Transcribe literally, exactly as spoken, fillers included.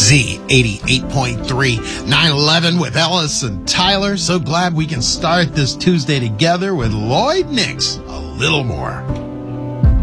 Z eighty-eight point three, nine eleven with Ellis and Tyler. So glad we can start this Tuesday together with Lloyd Nix. A little more.